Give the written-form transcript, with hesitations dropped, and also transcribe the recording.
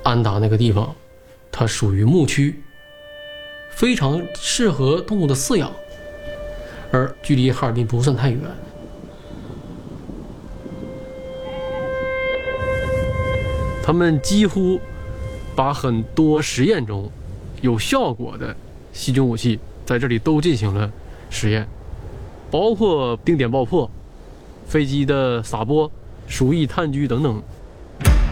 安达那个地方，它属于牧区，非常适合动物的饲养，而距离哈尔滨不算太远。他们几乎把很多实验中有效果的细菌武器在这里都进行了实验，包括定点爆破、飞机的撒播、鼠疫探居等等